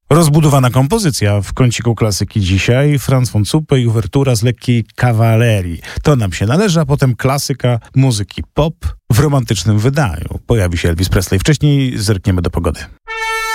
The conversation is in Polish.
Rozbudowana kompozycja w kąciku klasyki dzisiaj. Franz von Zuppe i uwertura z lekkiej kawalerii. To nam się należy, a potem klasyka muzyki pop w romantycznym wydaniu. Pojawi się Elvis Presley. Wcześniej zerkniemy do pogody.